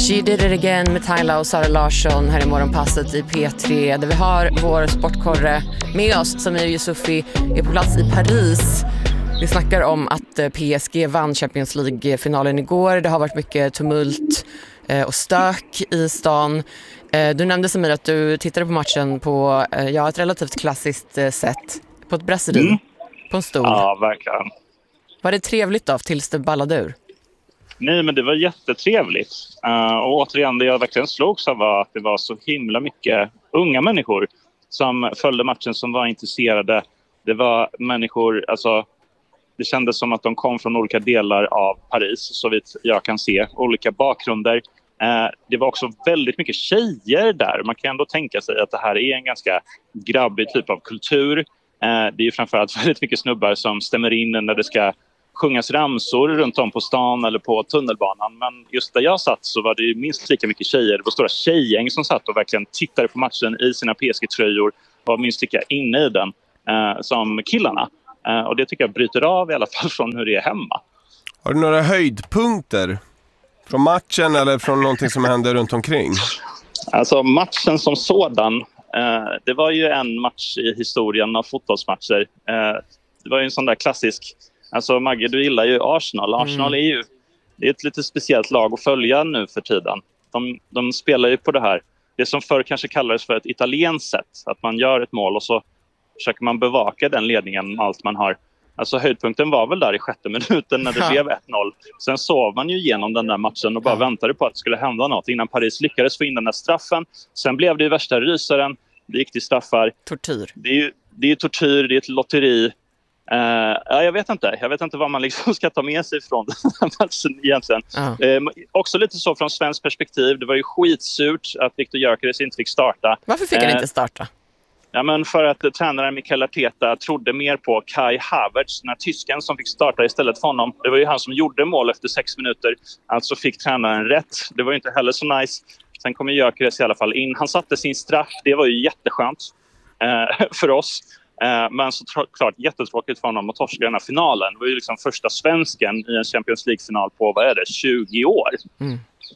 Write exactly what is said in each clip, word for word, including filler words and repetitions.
She did it again med Tyla och Sara Larsson här i morgonpasset i P tre, där vi har vår sportkorre med oss som är Yusufi, är på plats i Paris. Vi snackar om att P S G vann Champions League-finalen igår. Det har varit mycket tumult och stök i stan. Du nämnde, Samir, att du tittade på matchen på ja, ett relativt klassiskt sätt, på ett brasseri, mm. på en stol. Ja, verkligen. Var det trevligt då tills det ballade ur? Nej, men det var jättetrevligt. Uh, och återigen, det jag verkligen slogs av var att det var så himla mycket unga människor som följde matchen, som var intresserade. Det var människor, alltså det kändes som att de kom från olika delar av Paris, så vitt jag kan se, olika bakgrunder. Uh, det var också väldigt mycket tjejer där. Man kan ändå tänka sig att det här är en ganska grabbig typ av kultur. Uh, det är ju framförallt väldigt mycket snubbar som stämmer in när det ska sjungas ramsor runt om på stan eller på tunnelbanan. Men just där jag satt så var det minst lika mycket tjejer. Det var stora tjejgäng som satt och verkligen tittade på matchen i sina P S G-tröjor. Var minst lika inne i den eh, som killarna. Eh, och det tycker jag bryter av i alla fall från hur det är hemma. Har du några höjdpunkter från matchen eller från någonting som hände runt omkring? Alltså matchen som sådan. Eh, det var ju en match i historien av fotbollsmatcher. Eh, det var ju en sån där klassisk... Alltså Maggie, du gillar ju Arsenal. Arsenal är ju det är ett lite speciellt lag att följa nu för tiden. De, de spelar ju på det här. Det som förr kanske kallades för ett italienskt sätt. Att man gör ett mål och så försöker man bevaka den ledningen med allt man har. Alltså höjdpunkten var väl där i sjätte minuten när det ja. blev ett noll. Sen sov man ju igenom den där matchen och bara ja. väntade på att det skulle hända något innan Paris lyckades få in den där straffen. Sen blev det ju värsta rysaren. Det gick till straffar. Tortyr. Det är ju det är tortyr, det är ett lotteri. Uh, ja, jag vet inte. Jag vet inte vad man liksom ska ta med sig från den här matchen egentligen. Uh. Uh, också lite så från svensk perspektiv. Det var ju skitsurt att Viktor Gyökeres inte fick starta. Varför fick uh, han inte starta? Ja, men för att uh, tränaren Mikel Arteta trodde mer på Kai Havertz, den här tysken som fick starta istället för honom. Det var ju han som gjorde mål efter sex minuter. Alltså fick tränaren rätt. Det var ju inte heller så nice. Sen kom Gyökeres i alla fall in. Han satte sin straff. Det var ju jätteskönt uh, för oss. Men så klart jättetråkigt för honom att torska den här finalen. Det var ju liksom första svensken i en Champions League-final på, vad är det, tjugo år. Mm.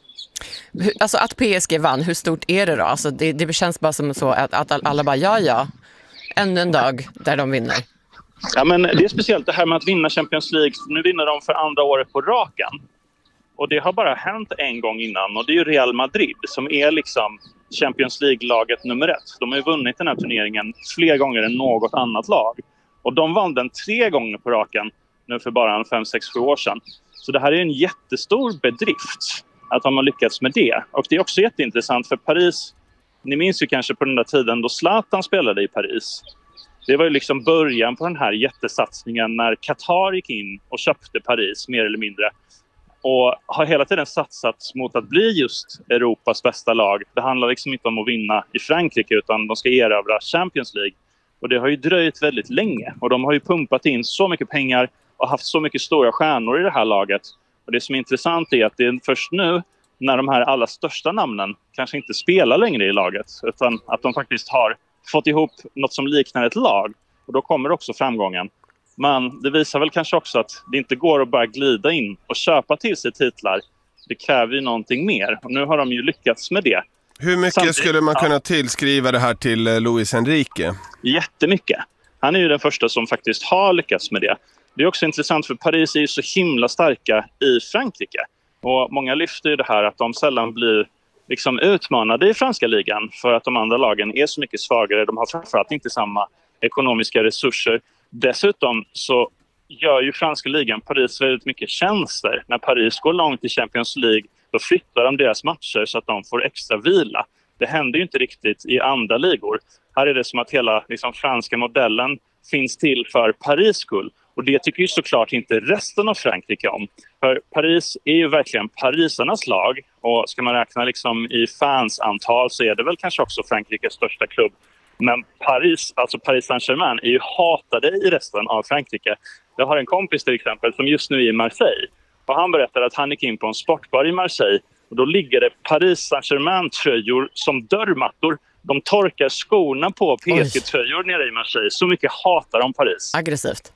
Alltså att P S G vann, hur stort är det då? Alltså det, det känns bara som så att, att alla bara, ja ja, ännu en dag där de vinner. Ja, men det är speciellt det här med att vinna Champions League. Nu vinner de för andra året på raken. Och det har bara hänt en gång innan. Och det är ju Real Madrid som är liksom Champions League-laget nummer ett. De har ju vunnit den här turneringen fler gånger än något annat lag. Och de vann den tre gånger på raken nu för bara fem, sex, sju år sedan. Så det här är en jättestor bedrift att de har lyckats med det. Och det är också jätteintressant för Paris. Ni minns ju kanske på den där tiden då Zlatan spelade i Paris. Det var ju liksom början på den här jättesatsningen när Qatar gick in och köpte Paris mer eller mindre. Och har hela tiden satsat mot att bli just Europas bästa lag. Det handlar liksom inte om att vinna i Frankrike utan de ska erövra Champions League. Och det har ju dröjt väldigt länge. Och de har ju pumpat in så mycket pengar och haft så mycket stora stjärnor i det här laget. Och det som är intressant är att det är först nu när de här allra största namnen kanske inte spelar längre i laget. Utan att de faktiskt har fått ihop något som liknar ett lag. Och då kommer också framgången. Men det visar väl kanske också att det inte går att bara glida in och köpa till sig titlar. Det kräver ju någonting mer. Och nu har de ju lyckats med det. Hur mycket Samtidigt, skulle man kunna ja. tillskriva det här till Luis Enrique? Jättemycket. Han är ju den första som faktiskt har lyckats med det. Det är också intressant för Paris är ju så himla starka i Frankrike. Och många lyfter ju det här att de sällan blir liksom utmanade i franska ligan. För att de andra lagen är så mycket svagare. De har framförallt inte samma ekonomiska resurser. Dessutom så gör ju franska ligan Paris väldigt mycket tjänster. När Paris går långt i Champions League då flyttar de deras matcher så att de får extra vila. Det händer ju inte riktigt i andra ligor. Här är det som att hela liksom, franska modellen finns till för Paris skull. Och det tycker ju såklart inte resten av Frankrike om. För Paris är ju verkligen parisarnas lag. Och ska man räkna liksom i fansantal så är det väl kanske också Frankrikes största klubb. Men Paris, alltså Paris Saint-Germain, är ju hatade i resten av Frankrike. Jag har en kompis till exempel som just nu är i Marseille. Och han berättar att han gick in på en sportbar i Marseille. Och då ligger det Paris Saint-Germain-tröjor som dörrmattor. De torkar skorna på P S G-tröjor nere i Marseille. Så mycket hatar de Paris. Aggressivt.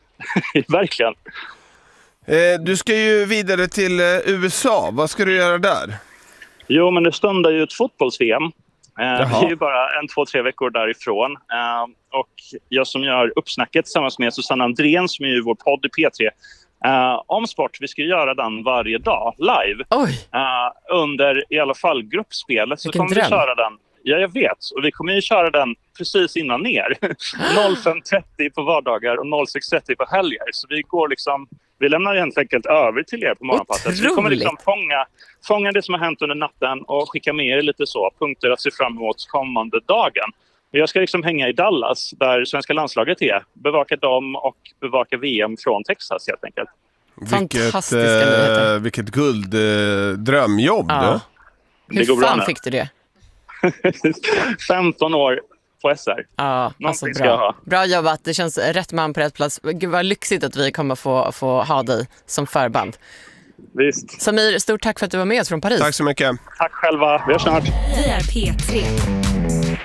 Verkligen. Eh, du ska ju vidare till eh, U S A. Vad ska du göra där? Jo, men det stundar ju ett fotbolls-V M. Eh, vi är ju bara en, två, tre veckor därifrån. Eh, och jag som gör uppsnacket tillsammans med Susanne Andrén som är ju vår podd i P tre. Uh, om sport, vi ska göra den varje dag live. Uh, under i alla fall gruppspelet så Vilken kommer dröm. vi köra den. Ja, jag vet. Och vi kommer ju köra den precis innan ner. fem trettio på vardagar och sex trettio på helger. Så vi går liksom, vi lämnar helt enkelt över till er på morgonpasset. Vi kommer liksom fånga, fånga det som har hänt under natten och skicka med er lite så punkter att se fram emot kommande dagen. Jag ska liksom hänga i Dallas där svenska landslaget är. Bevaka dem och bevaka V M från Texas helt enkelt. Vilket, eh, vilket guld eh, drömjobb. Ja. Hur fan bra fick du det? femton år på S R. Ja, alltså bra. Bra jobbat, det känns rätt man på rätt plats. Gud vad lyxigt att vi kommer få, få ha dig som förband. Visst. Samir, stort tack för att du var med oss från Paris. Tack så mycket. Tack själva, vi hörs snart. Vi är P tre.